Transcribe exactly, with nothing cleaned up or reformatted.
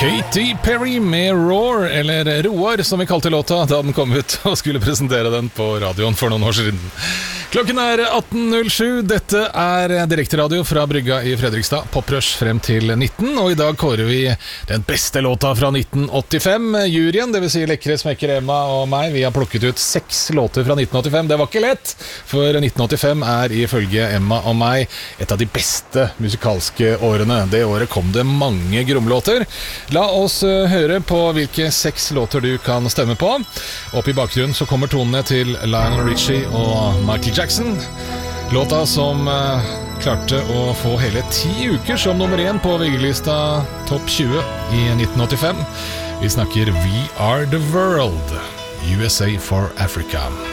Katy Perry med Roar, eller Roar som vi kalte låta da den kom ut og skulle presentere den på radioen for noen år siden. Klokken er atten null sju, dette er direkteradio fra Brygga i Fredrikstad, Poprush frem til nitten, og i dag kårer vi den beste låta fra nitten åttifem. Juryen, det vil si Lekre Smekker, Emma og meg, vi har plukket ut seks låter fra nitten åttifem. Det var ikke lett, for nitten åttifem er ifølge Emma og meg et av de beste musikalske årene. Det året kom det mange gromlåter. La oss høre på hvilke seks låter du kan stemme på. Opp i bakgrunnen så kommer tonene til Lionel Richie og Michael Jackson. Låta som uh, klarte å få hele ti uker som nummer én på V G-lista topp tjue i nitten åttifem. Vi snakker We Are The World, U S A for Africa.